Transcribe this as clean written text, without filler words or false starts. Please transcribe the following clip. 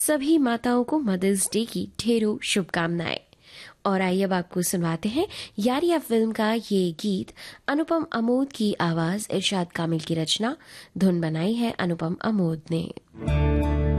सभी माताओं को मदर्स डे की ढेरों शुभकामनाएं। और आइए अब आपको सुनवाते हैं यारिया फिल्म का ये गीत। अनुपम अमोद की आवाज, इरशाद कामिल की रचना, धुन बनाई है अनुपम अमोद ने।